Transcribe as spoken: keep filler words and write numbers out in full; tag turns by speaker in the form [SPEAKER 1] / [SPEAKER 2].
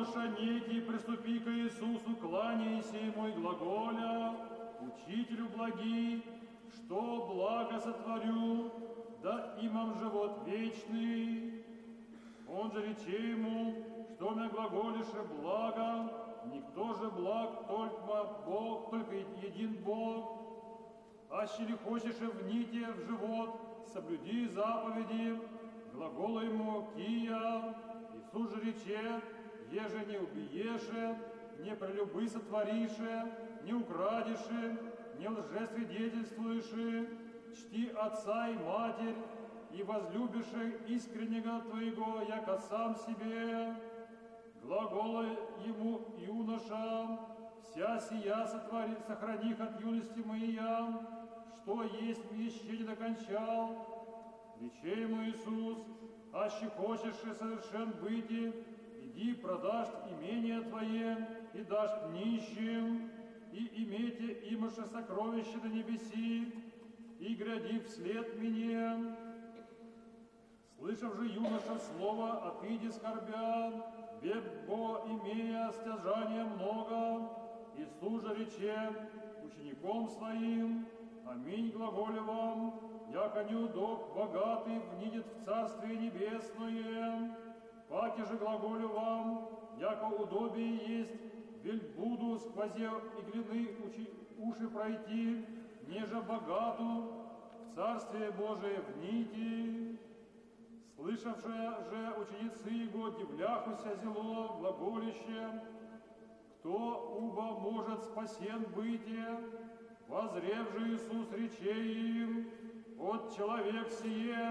[SPEAKER 1] глаголша некий, приступи к Иисусу, кланяйся Ему и глаголя, Учителю благи, что благо сотворю, да имам живот вечный. Он же рече ему, что на глаголише благо, никто же благ, только Бог, только един Бог. Аще ли хочешь в ните в живот, соблюди заповеди, глагола ему кия. Иисус же рече, еже не убиеше, не прелюбы сотворише, не украдиши, не лжесвидетельствуеши, чти отца и матерь, и возлюбиши искреннего твоего, яко сам себе. Глагола ему юноша, вся сия сотвори, сохраних от юности моя, что есть еще не докончал. Рече ему Иисус, аще хочешь и совершен быти, иди продашь имение твое и дашь нищим, и имейте имаше сокровище на небеси, и гряди вслед мне. Слышав же юноша слово, отыди скорбя, бебо имея стяжания много, Иисус же рече учеником своим, аминь глаголю вам, яко неудоб богатый внидет в Царствие Небесное. Паки же глаголю вам, яко удобие есть, вель буду сквозе иглины уши пройти, неже богату в Царствие Божие вните. Слышавшие же ученицы его дивляхуся зело глаголище, кто уба может спасен бытие, возрев же Иисус рече им, от человек сие,